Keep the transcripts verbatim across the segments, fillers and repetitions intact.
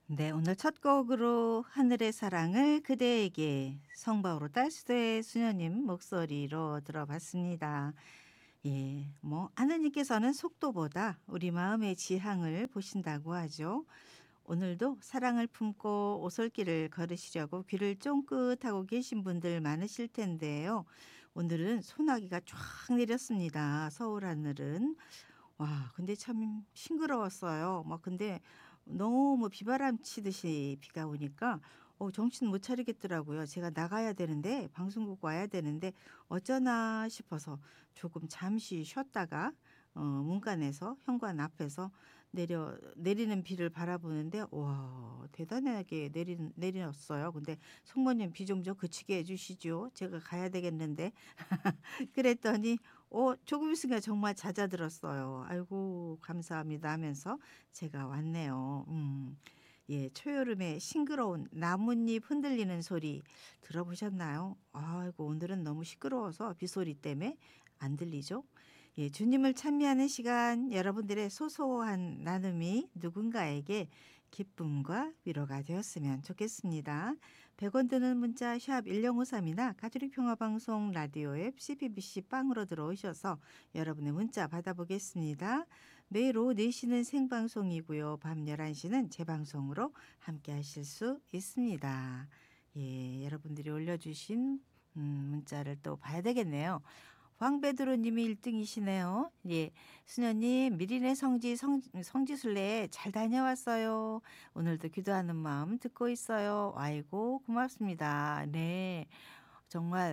네, 오늘 첫 곡으로 하늘의 사랑을 그대에게 성바오로 딸수의 수녀님 목소리로 들어봤습니다. 예, 뭐 하느님께서는 속도보다 우리 마음의 지향을 보신다고 하죠. 오늘도 사랑을 품고 오솔길을 걸으시려고 귀를 쫑긋하고 계신 분들 많으실 텐데요. 오늘은 소나기가 쫙 내렸습니다. 서울 하늘은. 와, 근데 참 싱그러웠어요. 막 근데 너무 비바람 치듯이 비가 오니까 어 정신 못 차리겠더라고요. 제가 나가야 되는데 방송국 와야 되는데 어쩌나 싶어서 조금 잠시 쉬었다가 어 문간에서 현관 앞에서 내려 내리는 비를 바라보는데 와 대단하게 내리 내렸어요. 근데 "성모님 비 좀 좀 그치게 해 주시죠. 제가 가야 되겠는데." 그랬더니 어 조금 있으니까 정말 잦아들었어요. "아이고 감사합니다." 하면서 제가 왔네요. 음. 예. 초여름에 싱그러운 나뭇잎 흔들리는 소리 들어보셨나요? 아이고 오늘은 너무 시끄러워서 빗소리 때문에 안 들리죠? 예. 주님을 찬미하는 시간 여러분들의 소소한 나눔이 누군가에게 기쁨과 위로가 되었으면 좋겠습니다. 백 원 드는 문자 샵 일공오삼이나 가톨릭 평화방송 라디오 앱 씨비비씨 빵으로 들어오셔서 여러분의 문자 받아보겠습니다. 매일 오후 네 시는 생방송이고요. 밤 열한 시는 재방송으로 함께 하실 수 있습니다. 예, 여러분들이 올려주신 음, 문자를 또 봐야 되겠네요. 황베드로 님이 일 등이시네요. 예. 수녀님, 미리네 성지 성, 성지순례 잘 다녀왔어요. 오늘도 기도하는 마음 듣고 있어요. 아이고, 고맙습니다. 네. 정말,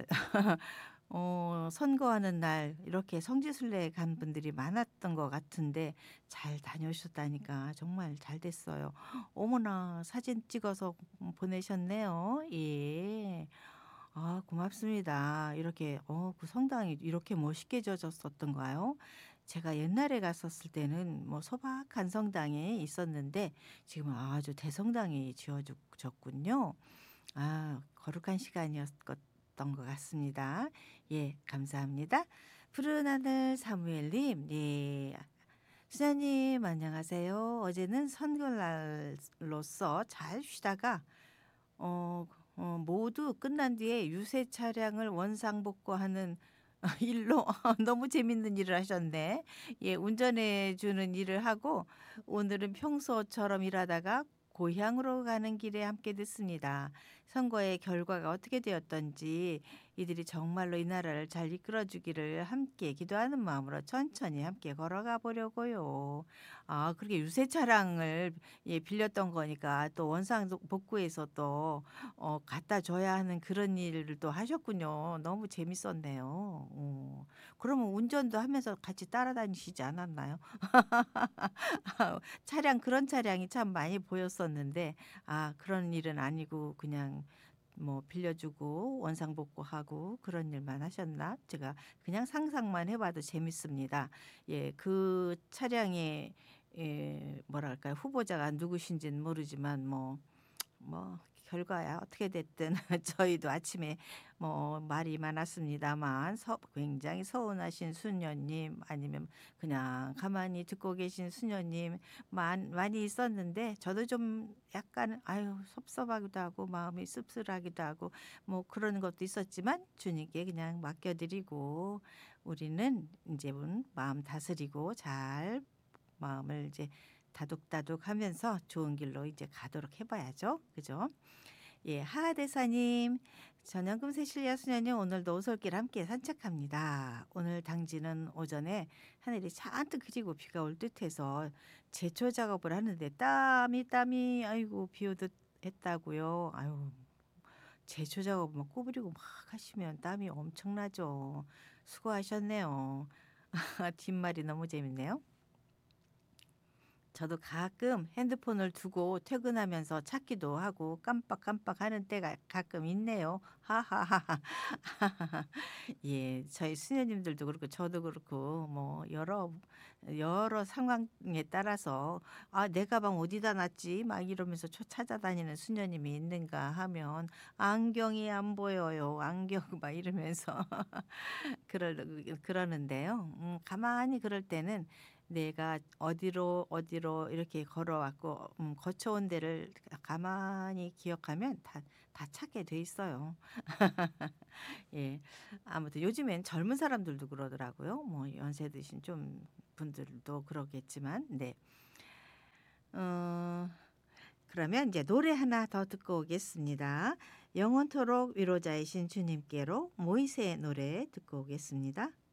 어, 선거하는 날 이렇게 성지순례 간 분들이 많았던 것 같은데 잘 다녀오셨다니까 정말 잘 됐어요. 어머나, 사진 찍어서 보내셨네요. 예. 아 고맙습니다. 이렇게 어 그 성당이 이렇게 멋있게 지어졌었던가요? 제가 옛날에 갔었을 때는 뭐 소박한 성당에 있었는데 지금은 아주 대성당이 지어졌 졌군요. 아 거룩한 시간이었던 것 같습니다. 예 감사합니다. 푸른 하늘 사무엘님 예. 수자님 안녕하세요. 어제는 선거날로서 잘 쉬다가 어 어 모두 끝난 뒤에 유세 차량을 원상복구하는 일로 너무 재밌는 일을 하셨네. 예 운전해 주는 일을 하고 오늘은 평소처럼 일하다가 고향으로 가는 길에 함께 듣습니다. 선거의 결과가 어떻게 되었던지 이들이 정말로 이 나라를 잘 이끌어 주기를 함께 기도하는 마음으로 천천히 함께 걸어가 보려고요. 아 그렇게 유세 차량을 예 빌렸던 거니까 또 원상복구해서 또 어 갖다 줘야 하는 그런 일을 또 하셨군요. 너무 재밌었네요. 어. 그러면 운전도 하면서 같이 따라다니시지 않았나요? 차량 그런 차량이 참 많이 보였었는데 아 그런 일은 아니고 그냥 뭐 빌려주고 원상복구하고 그런 일만 하셨나? 제가 그냥 상상만 해 봐도 재밌습니다. 예 그 차량의 예 뭐랄까요? 후보자가 누구신지는 모르지만 뭐 뭐 결과야 어떻게 됐든 저희도 아침에 뭐 말이 많았습니다만 서 굉장히 서운하신 수녀님 아니면 그냥 가만히 듣고 계신 수녀님 많 많이 있었는데 저도 좀 약간 아유 섭섭하기도 하고 마음이 씁쓸하기도 하고 뭐 그런 것도 있었지만 주님께 그냥 맡겨 드리고 우리는 인제는 마음 다스리고 잘 마음을 이제 다독다독하면서 좋은 길로 이제 가도록 해 봐야죠. 그죠? 예. 하하대사님, 전영금 세실리아 수녀님 오늘도 오솔길 함께 산책합니다. 오늘 당지는 오전에 하늘이 잔뜩 흐리고 비가 올 듯해서 제초 작업을 하는데 땀이 땀이 아이고 비 오듯 했다고요. 아유 제초 작업 막 구부리고 막 하시면 땀이 엄청나죠. 수고하셨네요. 뒷말이 너무 재밌네요. 저도 가끔 핸드폰을 두고 퇴근하면서 찾기도 하고 깜빡깜빡하는 때가 가끔 있네요. 하하하하. 예. 저희 수녀님들도 그렇고 저도 그렇고 뭐 여러 여러 상황에 따라서 '아 내 가방 어디다 놨지?' 막 이러면서 초 찾아다니는 수녀님이 있는가 하면 "안경이 안 보여요. 안경." 막 이러면서 그럴 그러는데요. 음 가만히 그럴 때는 내가 어디로 어디로 이렇게 걸어왔고 음 거쳐온 데를 가만히 기억하면 다 다 찾게 돼 있어요. 예. 아무튼 요즘엔 젊은 사람들도 그러더라고요. 뭐 연세 드신 좀 분들도 그러겠지만 네. 어 그러면 이제 노래 하나 더 듣고 오겠습니다. 영원토록 위로자이신 주님께로 모이세의 노래 듣고 오겠습니다.